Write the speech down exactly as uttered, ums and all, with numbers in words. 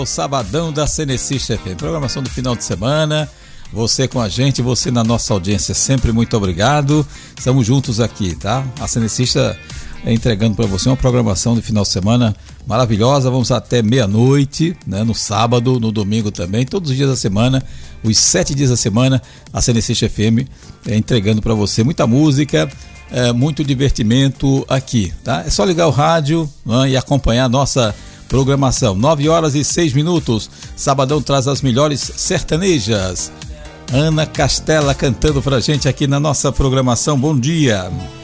O Sabadão da Cenecista F M, programação do final de semana, você com a gente, você na nossa audiência, sempre muito obrigado, estamos juntos aqui, tá? A Cenecista entregando para você uma programação do final de semana maravilhosa, vamos até meia-noite, né? No sábado, no domingo também, todos os dias da semana, os sete dias da semana, a Cenecista F M é, entregando para você muita música, é, muito divertimento aqui, tá? É só ligar o rádio, né, e acompanhar a nossa programação. Nove horas e seis minutos. Sabadão traz as melhores sertanejas. Ana Castela cantando pra gente aqui na nossa programação. Bom dia.